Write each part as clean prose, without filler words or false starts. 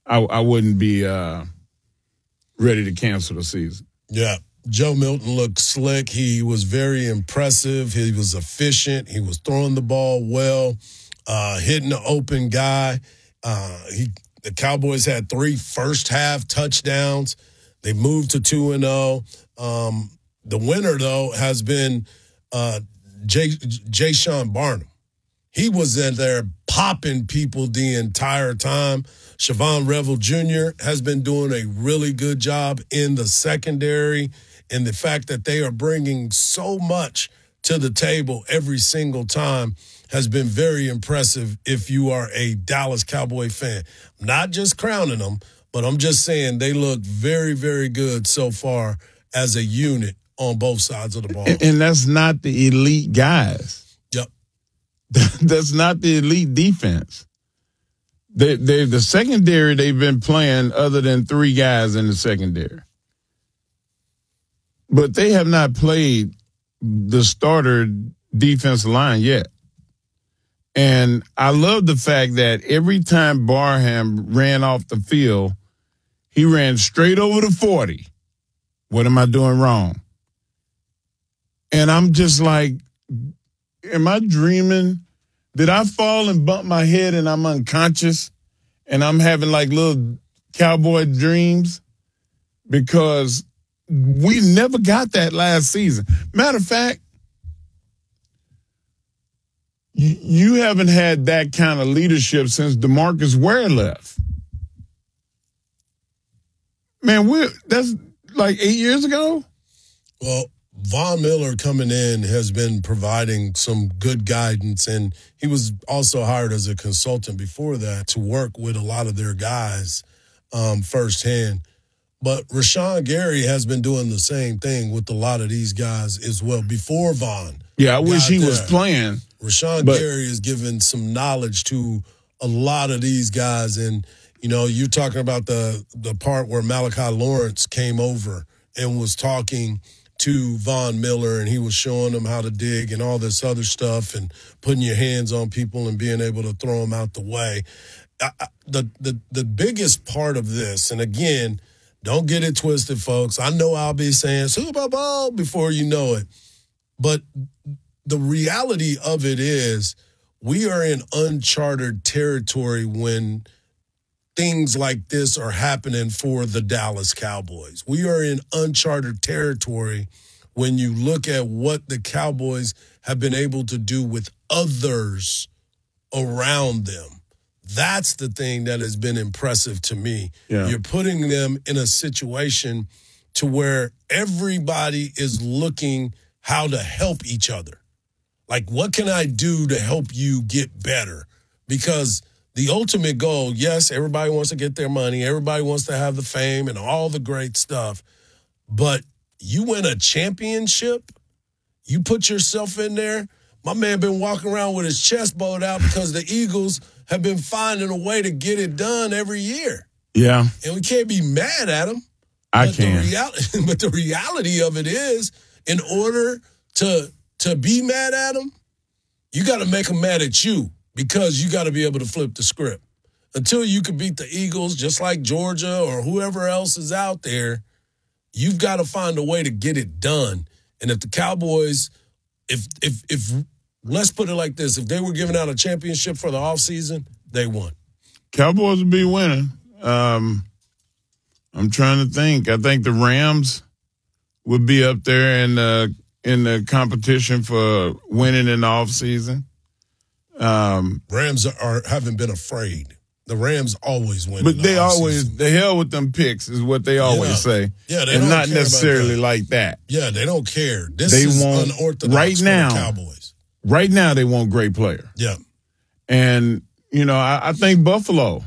I wouldn't be ready to cancel the season. Yeah. Joe Milton looked slick. He was very impressive. He was efficient. He was throwing the ball well, hitting the open guy. The Cowboys had 3 first-half touchdowns. They moved to 2-0. The winner, though, has been Jayshon Barnum. He was in there popping people the entire time. Siobhan Revel Jr. has been doing a really good job in the secondary, and the fact that they are bringing so much to the table every single time has been very impressive if you are a Dallas Cowboy fan. I'm not just crowning them, but I'm just saying they look very, very good so far as a unit on both sides of the ball. And that's not the elite guys. Yep. That's not the elite defense. The secondary they've been playing other than 3 guys in the secondary. But they have not played the starter defensive line yet. And I love the fact that every time Barham ran off the field, he ran straight over the 40. What am I doing wrong? And I'm just like, am I dreaming? Did I fall and bump my head and I'm unconscious and I'm having like little cowboy dreams? Because we never got that last season. Matter of fact, you haven't had that kind of leadership since DeMarcus Ware left. Man, that's like 8 years ago? Well, Von Miller coming in has been providing some good guidance, and he was also hired as a consultant before that to work with a lot of their guys firsthand. But Rashawn Gary has been doing the same thing with a lot of these guys as well before Von. Yeah, I wish he was playing. Rashawn Gary is giving some knowledge to a lot of these guys. And, you know, you're talking about the part where Malachi Lawrence came over and was talking to Von Miller, and he was showing them how to dig and all this other stuff and putting your hands on people and being able to throw them out the way. The biggest part of this, and again, don't get it twisted, folks. I know I'll be saying Super Bowl before you know it. But the reality of it is we are in uncharted territory when things like this are happening for the Dallas Cowboys. We are in uncharted territory when you look at what the Cowboys have been able to do with others around them. That's the thing that has been impressive to me. Yeah. You're putting them in a situation to where everybody is looking how to help each other. Like, what can I do to help you get better? Because the ultimate goal, yes, everybody wants to get their money. Everybody wants to have the fame and all the great stuff. But you win a championship, you put yourself in there. My man been walking around with his chest bowed out because the Eagles have been finding a way to get it done every year. Yeah. And we can't be mad at them. I but can. But the reality of it is, in order to be mad at them, you got to make them mad at you because you got to be able to flip the script. Until you can beat the Eagles, just like Georgia or whoever else is out there, you've got to find a way to get it done. And if the Cowboys, if let's put it like this, if they were giving out a championship for the offseason, they won. Cowboys would be winning. I'm trying to think. I think the Rams would be up there in the competition for winning in the offseason. Rams haven't been afraid. The Rams always win. But they always, the hell with them picks is what they always say. Yeah, they and don't not care necessarily about like that. Yeah, they don't care. This is unorthodox right now, for the Cowboys. Right now, they want great player. Yeah. And, you know, I think Buffalo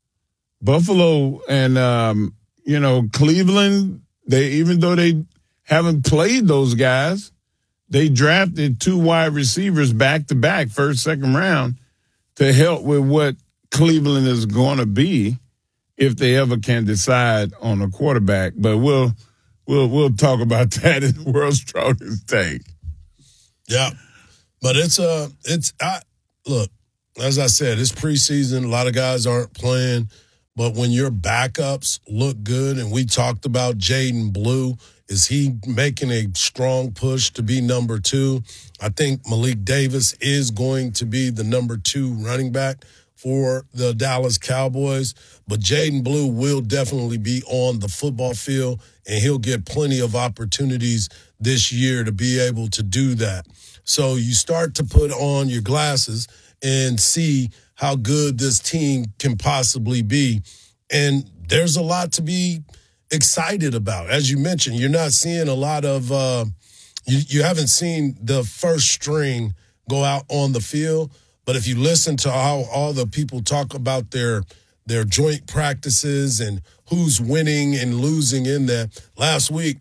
and, Cleveland, even though they haven't played those guys, they drafted 2 wide receivers back-to-back, first, second round, to help with what Cleveland is going to be if they ever can decide on a quarterback. But we'll talk about that in the World's Strongest Take. Yeah. But look, as I said, it's preseason. A lot of guys aren't playing. But when your backups look good, and we talked about Jaden Blue, is he making a strong push to be number 2? I think Malik Davis is going to be the number 2 running back for the Dallas Cowboys. But Jaden Blue will definitely be on the football field, and he'll get plenty of opportunities this year to be able to do that. So you start to put on your glasses and see how good this team can possibly be. And there's a lot to be excited about. As you mentioned, you're not seeing a lot of you haven't seen the first string go out on the field. But if you listen to how all the people talk about their joint practices and who's winning and losing in that, last week,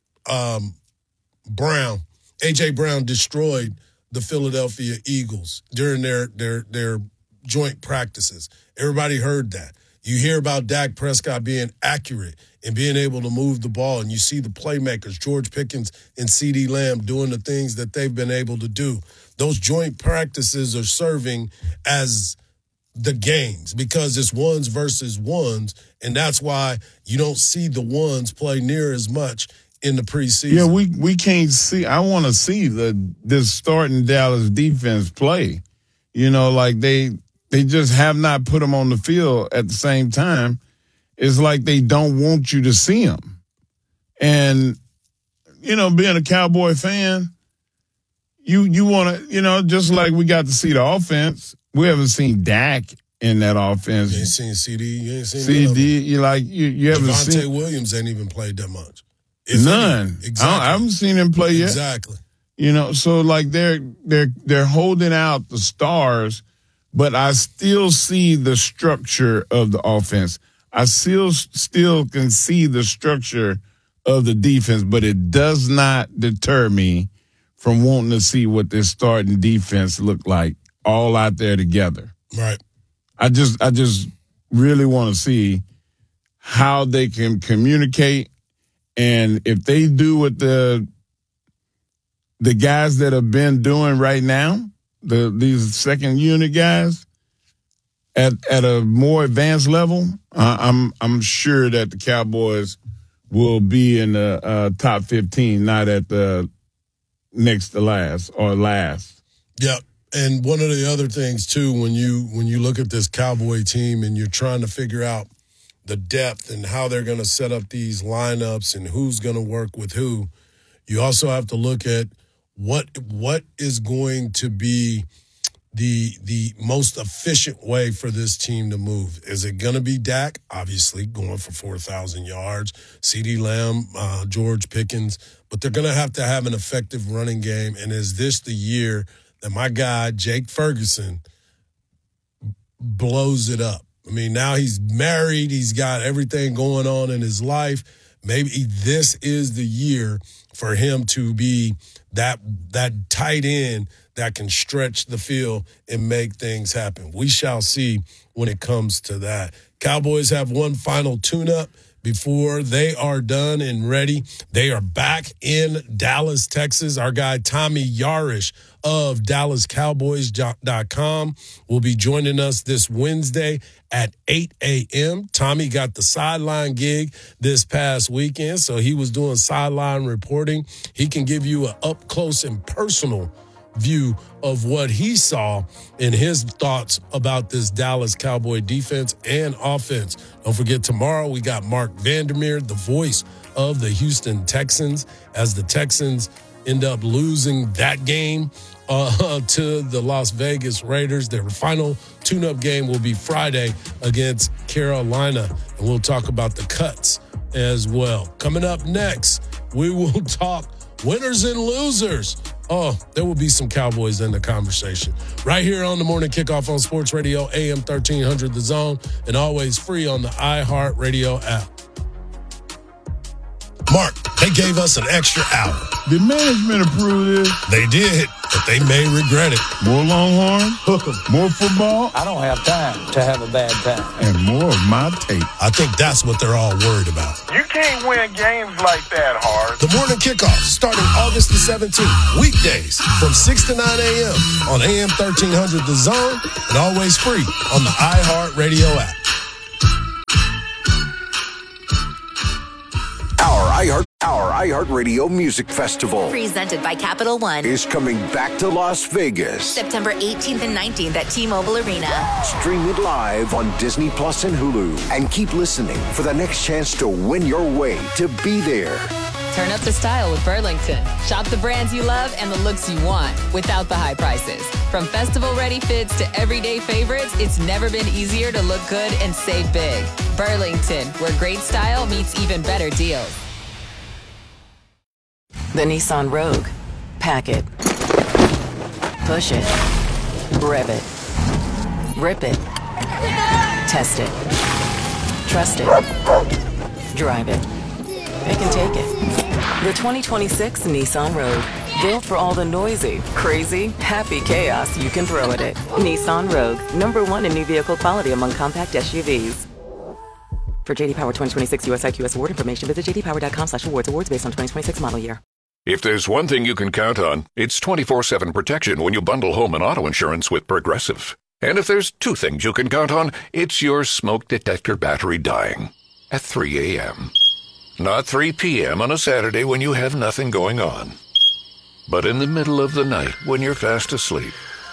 A.J. Brown destroyed the Philadelphia Eagles during their joint practices. Everybody heard that. You hear about Dak Prescott being accurate and being able to move the ball, and you see the playmakers, George Pickens and CeeDee Lamb, doing the things that they've been able to do. Those joint practices are serving as the games because it's ones versus ones, and that's why you don't see the ones play near as much in the preseason. Yeah, we can't see. I want to see this starting Dallas defense play. You know, like they just have not put them on the field at the same time. It's like they don't want you to see them. And, you know, being a Cowboy fan, you want to, you know, just like we got to see the offense, we haven't seen Dak in that offense. You ain't seen CD. You ain't seen CD. You haven't seen. Devontae Williams ain't even played that much. None. Exactly. I haven't seen him play yet. Exactly. You know, so like they're holding out the stars, but I still see the structure of the offense. I still can see the structure of the defense, but it does not deter me from wanting to see what this starting defense look like all out there together. Right. I just really want to see how they can communicate, and if they do what the guys that have been doing right now, these second unit guys, at a more advanced level, I'm sure that the Cowboys will be in the top 15, not at the next to last or last. Yeah, and one of the other things too, when you look at this Cowboy team and you're trying to figure out the depth and how they're going to set up these lineups and who's going to work with who, you also have to look at what is going to be the most efficient way for this team to move. Is it going to be Dak? Obviously, going for 4,000 yards. CeeDee Lamb, George Pickens. But they're going to have an effective running game. And is this the year that my guy, Jake Ferguson, blows it up? I mean, now he's married. He's got everything going on in his life. Maybe this is the year for him to be that tight end that can stretch the field and make things happen. We shall see when it comes to that. Cowboys have one final tune-up before they are done and ready. They are back in Dallas, Texas. Our guy Tommy Yarish of DallasCowboys.com will be joining us this Wednesday at 8 a.m. Tommy got the sideline gig this past weekend, so he was doing sideline reporting. He can give you an up-close and personal view of what he saw and his thoughts about this Dallas Cowboy defense and offense. Don't forget, tomorrow we got Mark Vandermeer, the voice of the Houston Texans, as the Texans end up losing that game to the Las Vegas Raiders. Their final tune-up game will be Friday against Carolina, and we'll talk about the cuts as well. Coming up next, we will talk winners and losers. Oh, there will be some Cowboys in the conversation. Right here on the Morning Kickoff on Sports Radio, AM 1300 The Zone, and always free on the iHeartRadio app. Mark, they gave us an extra hour. Did management approve this? They did, but they may regret it. More Longhorn, more football. I don't have time to have a bad time. And more of my tape. I think that's what they're all worried about. You can't win games like that, Hard. The Morning Kickoff, starting August the 17th, weekdays from 6 to 9 a.m. on AM 1300 The Zone, and always free on the iHeartRadio app. iHeartRadio Music Festival presented by Capital One is coming back to Las Vegas. September 18th and 19th at T-Mobile Arena. Stream it live on Disney Plus and Hulu. And keep listening for the next chance to win your way to be there. Turn up the style with Burlington. Shop the brands you love and the looks you want without the high prices. From festival-ready fits to everyday favorites, it's never been easier to look good and save big. Burlington, where great style meets even better deals. The Nissan Rogue. Pack it. Push it. Rev it. Rip it. Test it. Trust it. Drive it. It can take it. The 2026 Nissan Rogue. Built for all the noisy, crazy, happy chaos you can throw at it. Nissan Rogue. #1 in new vehicle quality among compact SUVs. For JD Power 2026 US IQS award information, visit jdpower.com/awards. Awards based on 2026 model year. If there's one thing you can count on, it's 24/7 protection when you bundle home and auto insurance with Progressive. And if there's two things you can count on, it's your smoke detector battery dying at 3 a.m. Not 3 p.m. on a Saturday when you have nothing going on, but in the middle of the night when you're fast asleep.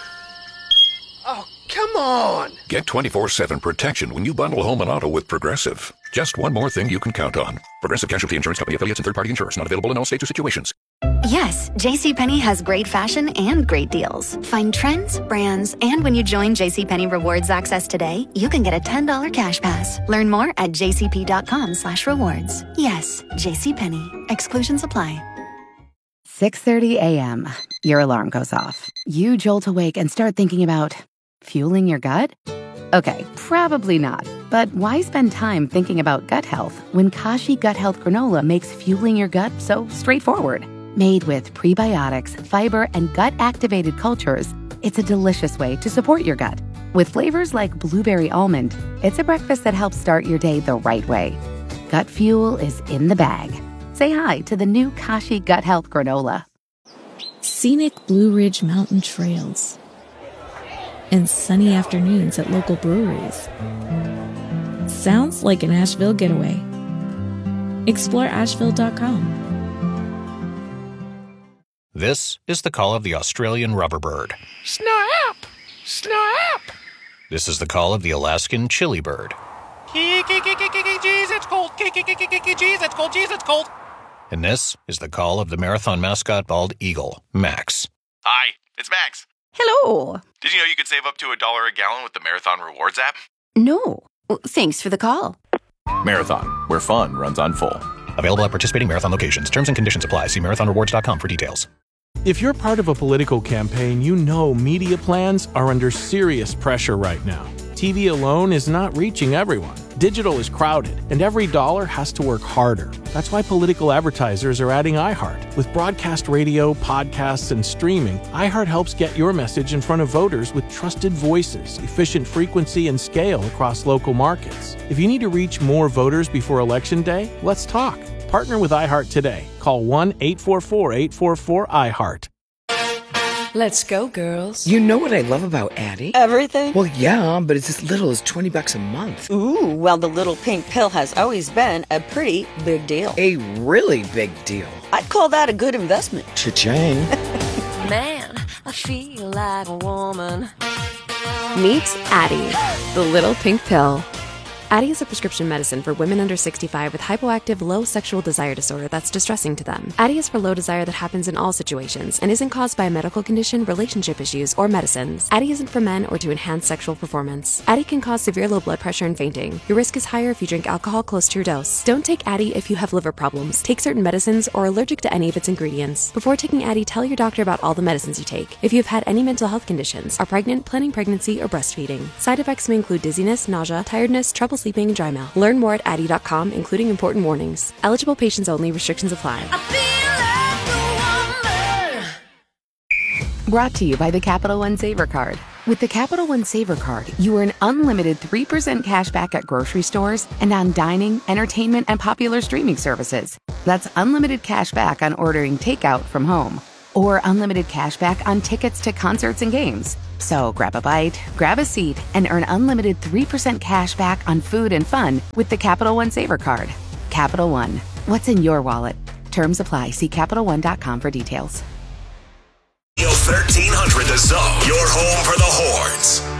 Oh, come on! Get 24/7 protection when you bundle home and auto with Progressive. Just one more thing you can count on. Progressive Casualty Insurance Company, affiliates, and third-party insurers. Not available in all states or situations. Yes, JCPenney has great fashion and great deals. Find trends, brands, and when you join JCPenney Rewards Access today, you can get a $10 cash pass. Learn more at jcp.com/rewards. Yes, JCPenney. Exclusions apply. 6:30 a.m. Your alarm goes off. You jolt awake and start thinking about fueling your gut? Okay, probably not. But why spend time thinking about gut health when Kashi Gut Health Granola makes fueling your gut so straightforward? Made with prebiotics, fiber, and gut-activated cultures, it's a delicious way to support your gut. With flavors like blueberry almond, it's a breakfast that helps start your day the right way. Gut fuel is in the bag. Say hi to the new Kashi Gut Health Granola. Scenic Blue Ridge Mountain trails and sunny afternoons at local breweries. Sounds like an Asheville getaway. Explore Asheville.com. This is the call of the Australian rubberbird. Snap! Snap! This is the call of the Alaskan chili bird. Jeez, it's cold. Jeez, it's cold. Jeez, it's cold. And this is the call of the marathon mascot bald eagle, Max. Hi, it's Max. Hello. Did you know you could save up to $1 a gallon with the Marathon Rewards app? No. Thanks for the call. Marathon, where fun runs on full. Available at participating Marathon locations. Terms and conditions apply. See marathonrewards.com for details. If you're part of a political campaign, you know media plans are under serious pressure right now. TV alone is not reaching everyone. Digital is crowded, and every dollar has to work harder. That's why political advertisers are adding iHeart. With broadcast radio, podcasts, and streaming, iHeart helps get your message in front of voters with trusted voices, efficient frequency, and scale across local markets. If you need to reach more voters before Election Day, let's talk. Partner with iHeart today. Call 1-844-844-iHeart. Let's go, girls. You know what I love about Addie? Everything? Well, yeah, but it's as little as $20 a month. Ooh, well, the little pink pill has always been a pretty big deal. A really big deal. I'd call that a good investment. Cha-ching. Man, I feel like a woman. Meet Addie, the little pink pill. Addie is a prescription medicine for women under 65 with hypoactive low sexual desire disorder that's distressing to them. Addie is for low desire that happens in all situations and isn't caused by a medical condition, relationship issues, or medicines. Addie isn't for men or to enhance sexual performance. Addie can cause severe low blood pressure and fainting. Your risk is higher if you drink alcohol close to your dose. Don't take Addie if you have liver problems, take certain medicines, or are allergic to any of its ingredients. Before taking Addie, tell your doctor about all the medicines you take. If you have had any mental health conditions, are pregnant, planning pregnancy, or breastfeeding. Side effects may include dizziness, nausea, tiredness, trouble sleeping, and dry mouth. Learn more at Addie.com, including important warnings. Eligible patients only. Restrictions apply. Brought to you by the Capital One Saver Card. With the Capital One Saver Card, you earn unlimited 3% cash back at grocery stores and on dining, entertainment, and popular streaming services. That's unlimited cash back on ordering takeout from home. Or unlimited cash back on tickets to concerts and games. So grab a bite, grab a seat, and earn unlimited 3% cash back on food and fun with the Capital One Saver Card. Capital One. What's in your wallet? Terms apply. See CapitalOne.com for details. 1300 The Zone, your home for the Horns.